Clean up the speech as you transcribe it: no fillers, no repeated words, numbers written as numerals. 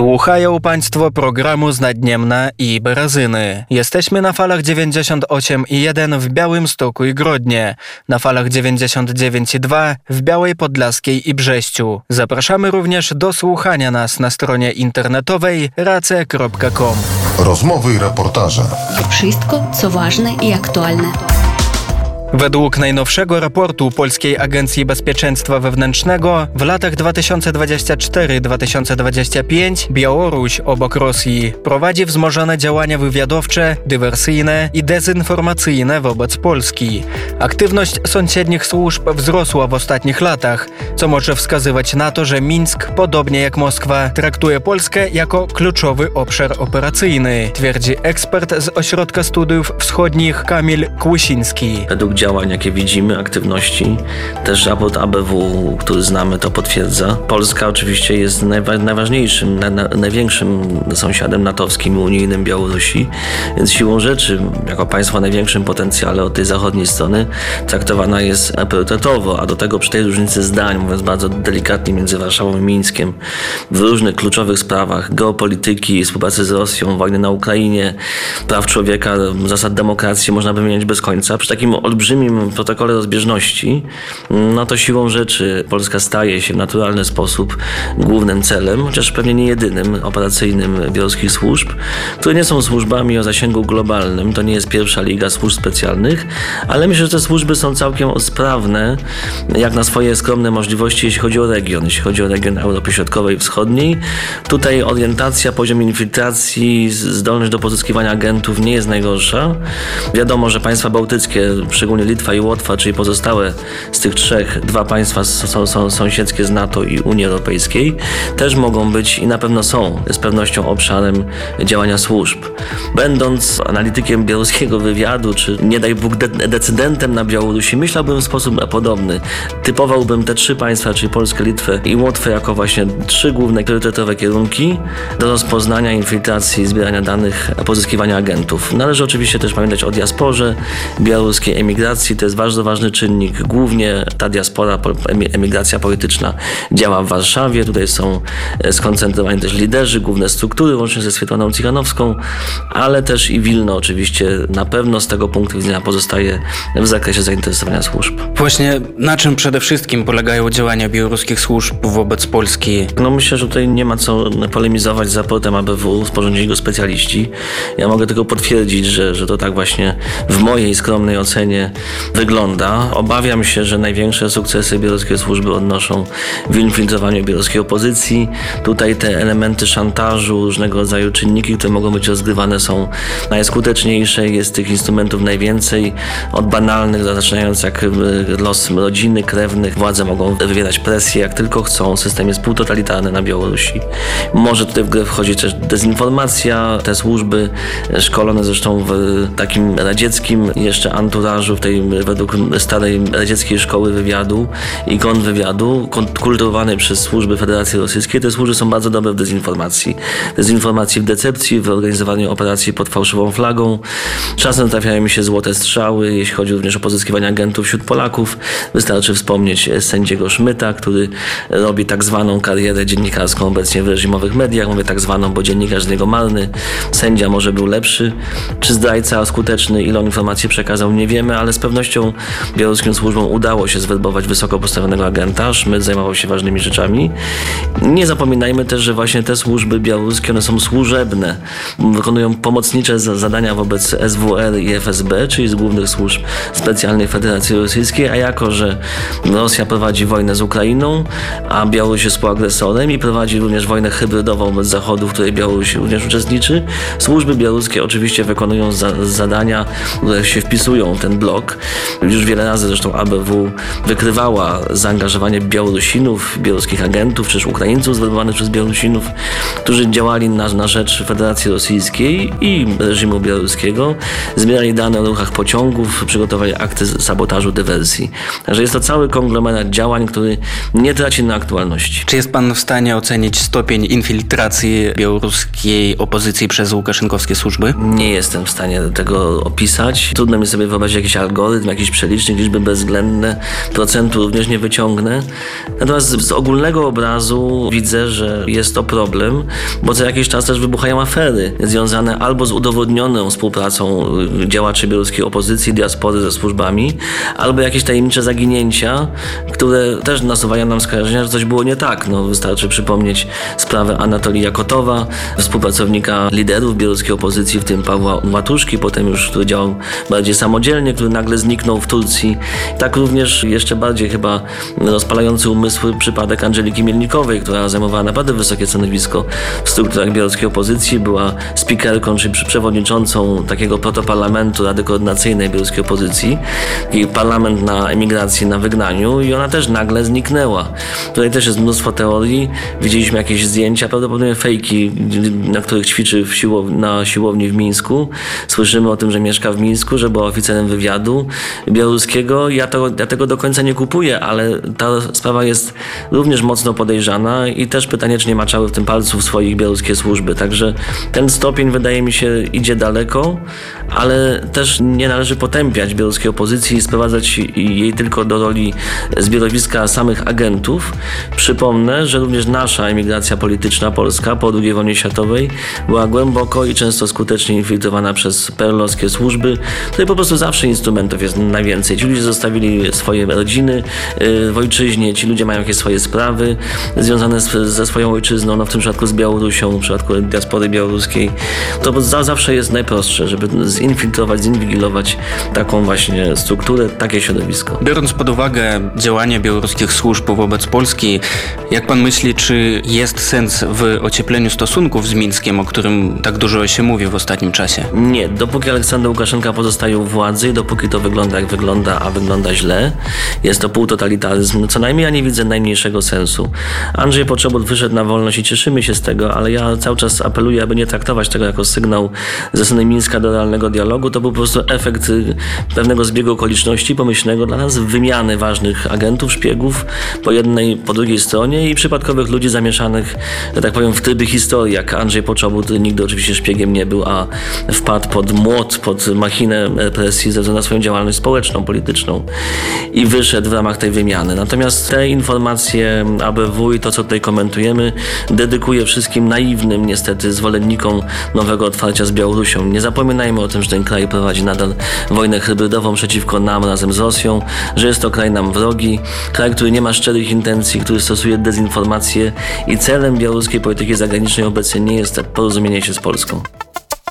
Słuchają Państwo programu Znadniemna i Berazyny. Jesteśmy na falach 98,1 w Białymstoku i Grodnie, na falach 99,2 w Białej Podlaskiej i Brześciu. Zapraszamy również do słuchania nas na stronie internetowej race.com. Rozmowy i reportaże. Wszystko, co ważne i aktualne. Według najnowszego raportu Polskiej Agencji Bezpieczeństwa Wewnętrznego w latach 2024-2025 Białoruś obok Rosji prowadzi wzmożone działania wywiadowcze, dywersyjne i dezinformacyjne wobec Polski. Aktywność sąsiednich służb wzrosła w ostatnich latach, co może wskazywać na to, że Mińsk, podobnie jak Moskwa, traktuje Polskę jako kluczowy obszar operacyjny, twierdzi ekspert z Ośrodka Studiów Wschodnich Kamil Kłusiński. Według działań, jakie widzimy, aktywności, też raport ABW, który znamy, to potwierdza. Polska oczywiście jest najważniejszym, największym sąsiadem natowskim i unijnym Białorusi, więc siłą rzeczy, jako państwo o największym potencjale od tej zachodniej strony, traktowana jest priorytetowo, a do tego przy tej różnicy zdań, mówiąc bardzo delikatnie, między Warszawą i Mińskiem, w różnych kluczowych sprawach geopolityki, współpracy z Rosją, wojny na Ukrainie, praw człowieka, zasad demokracji można wymieniać bez końca. Przy takim olbrzymim protokole rozbieżności, no to siłą rzeczy Polska staje się w naturalny sposób głównym celem, chociaż pewnie nie jedynym, operacyjnym białoruskich służb, które nie są służbami o zasięgu globalnym. To nie jest pierwsza liga służb specjalnych, ale myślę, że te służby są całkiem sprawne, jak na swoje skromne możliwości, jeśli chodzi o region Europy Środkowej i Wschodniej. Tutaj orientacja, poziom infiltracji, zdolność do pozyskiwania agentów nie jest najgorsza. Wiadomo, że państwa bałtyckie, szczególnie Litwa i Łotwa, czyli pozostałe z tych trzech, dwa państwa są sąsiedzkie z NATO i Unii Europejskiej, też mogą być i na pewno są z pewnością obszarem działania służb. Będąc analitykiem białoruskiego wywiadu, czy nie daj Bóg decydentem na Białorusi, myślałbym w sposób podobny. Typowałbym te trzy państwa, czyli Polskę, Litwę i Łotwę, jako właśnie trzy główne priorytetowe kierunki do rozpoznania, infiltracji, zbierania danych, pozyskiwania agentów. Należy oczywiście też pamiętać o diasporze białoruskiej, emigracji. To jest bardzo ważny czynnik. Głównie ta diaspora, emigracja polityczna działa w Warszawie. Tutaj są skoncentrowani też liderzy, główne struktury, łącznie ze Swietłaną Cichanowską, ale też i Wilno oczywiście na pewno z tego punktu widzenia pozostaje w zakresie zainteresowania służb. Właśnie na czym przede wszystkim polegają działania białoruskich służb wobec Polski? No myślę, że tutaj nie ma co polemizować z raportem ABW, sporządzili go specjaliści. Ja mogę tylko potwierdzić, że to tak właśnie w mojej skromnej ocenie wygląda. Obawiam się, że największe sukcesy białoruskie służby odnoszą w infiltrowaniu białoruskiej opozycji. Tutaj te elementy szantażu, różnego rodzaju czynniki, które mogą być rozgrywane, są najskuteczniejsze. Jest tych instrumentów najwięcej, od banalnych, zaczynając jak los rodziny, krewnych. Władze mogą wywierać presję jak tylko chcą. System jest półtotalitarny na Białorusi. Może tutaj w grę wchodzić też dezinformacja. Te służby szkolone zresztą w takim radzieckim jeszcze anturażu, w tej według starej radzieckiej szkoły wywiadu i kontrwywiadu, kultywowanej przez służby Federacji Rosyjskiej. Te służby są bardzo dobre w dezinformacji. Dezinformacji w decepcji, w organizowaniu operacji pod fałszywą flagą. Czasem trafiają mi się złote strzały, jeśli chodzi również o pozyskiwanie agentów wśród Polaków. Wystarczy wspomnieć sędziego Szmyta, który robi tak zwaną karierę dziennikarską obecnie w reżimowych mediach. Mówię tak zwaną, bo dziennikarz z niego marny. Sędzia może był lepszy. Czy zdrajca skuteczny, ile on informacji przekazał, nie wiemy, ale z pewnością białoruskim służbom udało się zwerbować wysoko postawionego agenta. Szmyt zajmował się ważnymi rzeczami. Nie zapominajmy też, że właśnie te służby białoruskie, one są służebne. Wykonują pomocnicze zadania wobec SWR i FSB, czyli z głównych służb specjalnych Federacji Rosyjskiej, a jako, że Rosja prowadzi wojnę z Ukrainą, a Białoruś jest współagresorem i prowadzi również wojnę hybrydową wobec Zachodu, w której Białoruś również uczestniczy, służby białoruskie oczywiście wykonują zadania, które się wpisują w ten blok. Już wiele razy zresztą ABW wykrywała zaangażowanie Białorusinów, białoruskich agentów, czy też Ukraińców zwerbowanych przez Białorusinów, którzy działali na rzecz Federacji Rosyjskiej i reżimu białoruskiego, zbierali dane o ruchach pociągów, przygotowali akty sabotażu, dywersji. Także jest to cały konglomerat działań, który nie traci na aktualności. Czy jest pan w stanie ocenić stopień infiltracji białoruskiej opozycji przez łukaszenkowskie służby? Nie jestem w stanie tego opisać. Trudno mi sobie wyobrazić jakiś algorytm, jakiś przelicznik, liczby bezwzględne, procentu również nie wyciągnę. Natomiast z ogólnego obrazu widzę, że jest to problem, bo co jakiś czas też wybuchają afery związane albo z udowodnioną współpracą działaczy białoruskiej opozycji, diaspory ze służbami, albo jakieś tajemnicze zaginięcia, które też nasuwają nam skojarzenia, że coś było nie tak. Wystarczy przypomnieć sprawę Anatolija Kotowa, współpracownika liderów białoruskiej opozycji, w tym Pawła Łatuszki, potem już, który działał bardziej samodzielnie, który nagle zniknął w Turcji. Tak również jeszcze bardziej chyba rozpalający umysły przypadek Andżeliki Mielnikowej, która zajmowała naprawdę wysokie stanowisko w strukturach białoruskiej opozycji, była speakerką czy przewodniczącą takiego protoparlamentu Rady Koordynacyjnej białoruskiej opozycji i parlament na emigracji, na wygnaniu, i ona też nagle zniknęła. Tutaj też jest mnóstwo teorii. Widzieliśmy jakieś zdjęcia, prawdopodobnie fejki, na których ćwiczy na siłowni w Mińsku. Słyszymy o tym, że mieszka w Mińsku, że była oficerem wywiadu białoruskiego. Ja tego do końca nie kupuję, ale ta sprawa jest również mocno podejrzana i też pytanie, czy nie maczały w tym palców swoich białoruskie służby. Także ten stopień, wydaje mi się, idzie daleko, ale też nie należy potępiać białoruskiej opozycji i sprowadzać jej tylko do roli zbiorowiska samych agentów. Przypomnę, że również nasza emigracja polityczna polska po II wojnie światowej była głęboko i często skutecznie infiltrowana przez perelowskie służby. Tutaj po prostu zawsze instrumentów jest najwięcej. Ci ludzie zostawili swoje rodziny w ojczyźnie, ci ludzie mają jakieś swoje sprawy związane ze swoją ojczyzną, w tym przypadku z Białorusią, w przypadku diaspory białoruskiej. To zawsze jest najprostsze, żeby zinfiltrować, zinwigilować taką właśnie strukturę, takie środowisko. Biorąc pod uwagę działania białoruskich służb wobec Polski, jak pan myśli, czy jest sens w ociepleniu stosunków z Mińskiem, o którym tak dużo się mówi w ostatnim czasie? Nie. Dopóki Aleksander Łukaszenka pozostaje u władzy i dopóki to wygląda jak wygląda, a wygląda źle, jest to półtotalitaryzm, co najmniej ja nie widzę najmniejszego sensu. Andrzej Poczobut wyszedł na wolność i cieszymy się z tego, ale ja cały czas apeluję, aby nie traktować tego jako sygnał ze strony Mińska do realnego dialogu. To był po prostu efekt pewnego zbiegu okoliczności pomyślnego dla nas, wymiany ważnych agentów, szpiegów po jednej, po drugiej stronie i przypadkowych ludzi zamieszanych, że tak powiem, w tryby historii, jak Andrzej Poczobut nigdy oczywiście szpiegiem nie był, a wpadł pod młot, pod machinę represji ze względu na swoją działalność społeczną, polityczną i wyszedł w ramach tej wymiany. Natomiast te informacje ABW i to, co tutaj komentujemy, dedykuję wszystkim naiwnym, niestety, zwolennikom nowego otwarcia z Białorusią. Nie zapominajmy o tym, że ten kraj prowadzi nadal wojnę hybrydową przeciwko nam razem z Rosją, że jest to kraj nam wrogi, kraj, który nie ma szczerych intencji, który stosuje dezinformację i celem białoruskiej polityki zagranicznej obecnie nie jest porozumienie się z Polską.